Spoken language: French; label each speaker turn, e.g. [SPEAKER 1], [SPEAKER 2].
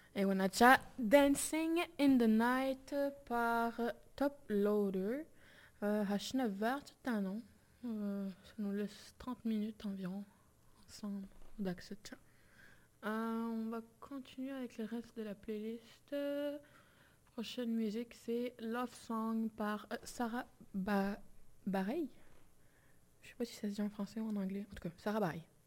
[SPEAKER 1] Et on a déjà Dancing in the Night par Top Loader. H9 tout un nom. Ça nous laisse 30 minutes environ ensemble d'accepter. On va continuer avec le reste de la playlist. Prochaine musique, c'est Love Song par Sarah Bareilles. Je sais pas si ça se dit en français ou en anglais. En tout cas, Sarah Bareilles.